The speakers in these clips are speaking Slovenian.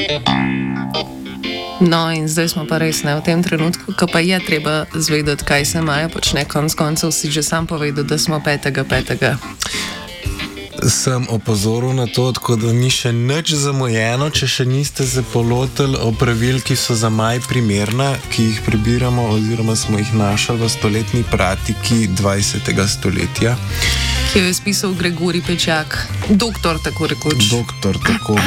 No, in zdaj smo pa res ne v tem trenutku, ko pa je treba zvedeti, kaj se Maja počne. Konec koncev si že sam povedal, da smo 5.5. Sem opozoril na to, tako da ni še nič zamujeno, če še niste se polotili opravil, ki so za maj primerna, ki jih prebiramo oziroma smo jih našli v stoletni pratiki 20. stoletja. Ki jo je spisal Gregorij Pečjak, doktor tako rekoč. Doktor tako.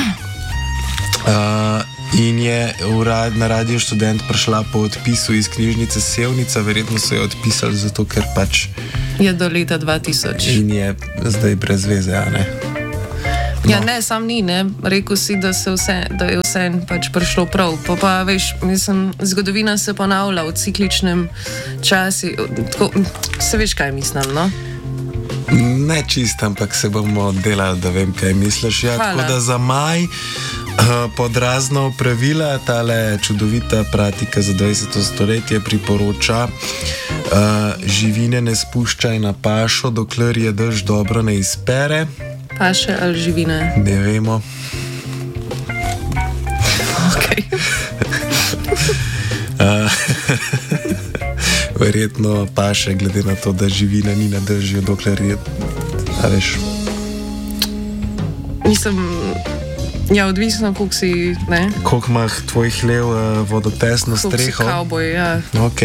In je na Radio Študent prišla po odpisu iz knjižnice Sevnica, verjetno so jo odpisali zato, ker pač je do leta 2000. In je zdaj brez veze, a ne? No. Ja, ne, sam ni, ne. Rekel si, da je vse pač prišlo prav. Pa veš, mislim, zgodovina se ponavlja v cikličnem času. Se veš, kaj mislim, no? Ne čist, ampak se bomo delali, da vem, kaj misliš. Ja, tako da za maj pod razno pravila tale čudovita pratika za 20. stoletje priporoča živine ne spuščaj na pašo, dokler je dež dobro ne izpere. Paše ali živine? Ne vemo. Okay. Verjetno paše, glede na to, da živina ni na dežju, dokler je, a veš. Mislim, ja, odvisno, koliko si, ne? Koliko ima tvoj hlev vodotesno streho. Koliko si kavboj, ja. Ok.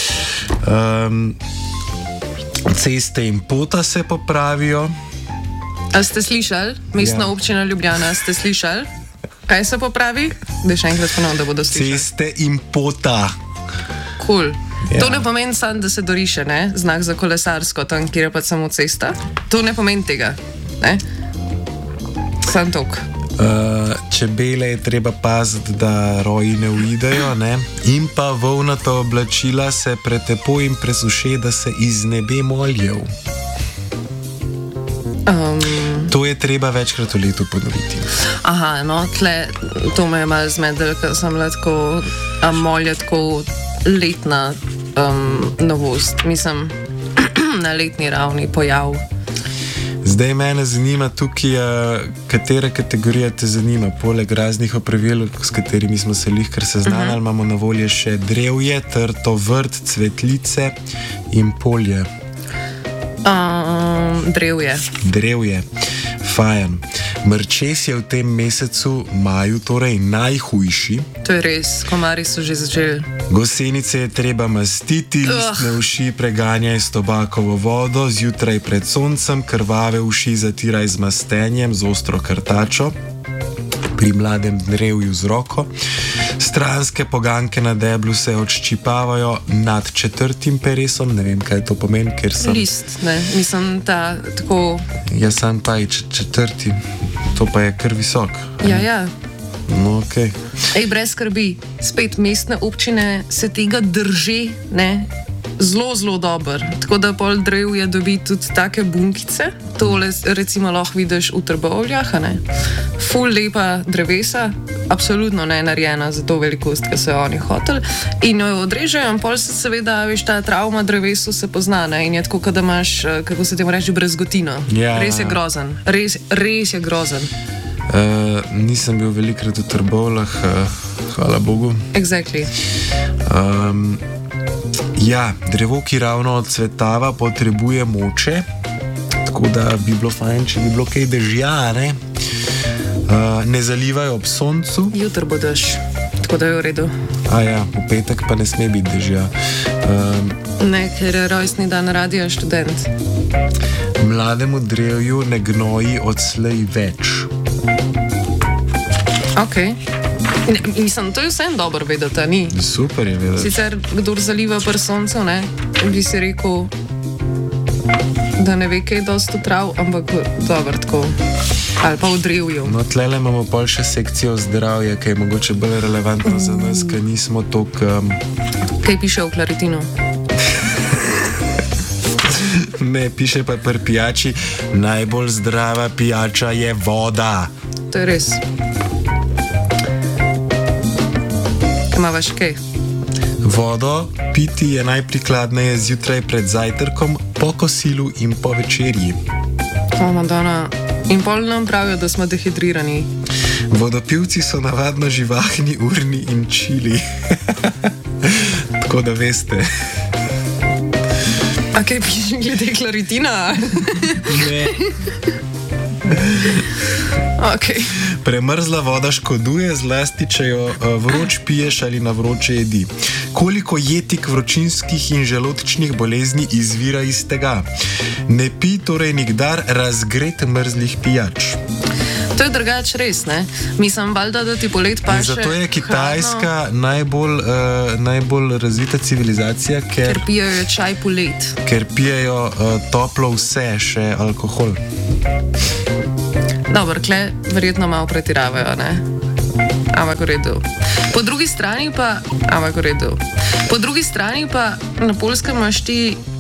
Ceste in pota se popravijo. A ste slišali? Mestna občina Ljubljana, ste slišali? Kaj se popravi? Da še enkrat ponovno, da bodo slišali. Ceste in pota. Cool. Ja. To ne pomeni samo, da se doriše, ne? Znak za kolesarsko, tam, kjer je pa samo cesta. To ne pomeni tega, ne? Sam tok. Čebele je treba paziti, da roji ne uidejo, ne? In pa volnata oblačila se pretepo in presuše, da se iz nebe moljev. To je treba večkrat v letu ponoviti. Aha, no, to me je malo zmedel, ker sem tako molja tako letna novost. Mislim, na letni ravni pojav. Zdaj mene zanima tukaj, katera kategorija te zanima, poleg raznih opravil, s katerimi smo se lihkar seznanili, imamo na voljo še drevje, trto, vrt, cvetlice in polje. Drevje. Drevje, fajn. Mrčes je v tem mesecu, maju, torej najhujši. To je res, komarji so že začeli. Gosenice je treba mastiti, listne uši preganjaj s tobakovo vodo, zjutraj pred soncem, krvave uši zatiraj z mastenjem, z ostro krtačo, pri mladem drevju z roko. Stranske poganke na deblu se odščipavajo nad 4. peresom, ne vem, kaj to pomeni, ker sem... List, ne, mislim, ta tako... Ja, sam pa je 4. To pa je kar visok. Ja, ja. No, okej. Ej, brez skrbi, spet mestne občine se tega drži, ne, zelo, zelo dober. Tako da pol drevje dobi tudi take bunkice, tole recimo lahko vidiš v Trbovljah, ne. Ful lepa drevesa, absolutno ne narejena za to velikost, ki so jo oni hoteli. In jo odrežejo in pol se seveda, veš, ta travma drevesu se pozna, ne, in je tako, da imaš, kako se temu reči, brezgotino. Ja. Res je grozen, res je grozen. Nisem bil velikrat v Trbovljah, hvala Bogu. Exactly. Ja, drevo, ki ravno odcvetava, potrebuje moče, tako da bi bilo fajn, če bi bilo kaj dežja, ne? Ne zalivajo ob soncu. Jutr bo dež, tako da je v redu. Ja, v petek pa ne sme biti dežja. Ne, ker je rojstni dan Radio Študent. Mlademu drevju ne gnoji odslej več. Ok. Mislim, to je vsem dobro vedeti, ni? Super je vedeti. Sicer, kdor zaliva pri soncu, ne, bi si rekel, da ne ve, kaj je dosti trav, ampak dobro tako. Ali pa v drevju. No, tlele imamo pol še sekcijo zdravja, ki je mogoče bolj relevantna za nas, ker nismo toliko... Kaj piše v Klaritinu? Ne, piše pa pri pijači, najbolj zdrava pijača je voda. To je res. Imava še kaj? Vodo piti je najprikladneje zjutraj pred zajtrkom, po kosilu in po večerji. O, Madonna. In pol nam pravijo, da smo dehidrirani. Vodopivci so navadno živahni, urni in čili. Tako da veste. A kaj piše glede klaritina? Ne. Okay. Premrzla voda škoduje, zlasti če jo vroč piješ ali na vroče jedi. Koliko jetik vročinskih in želodčnih bolezni izvira iz tega? Ne pij torej nikdar razgret mrzlih pijač. To je drugače res, ne? Mislim, valjda, da ti polet pa še... Zato je Kitajska najbolj razvita civilizacija, ker pijejo čaj polet. Ker pijejo toplo vse, še alkohol. Dobro, kle verjetno malo pretiravajo, ne? Ampak v redu. Po drugi strani pa na Poljskem imaš ti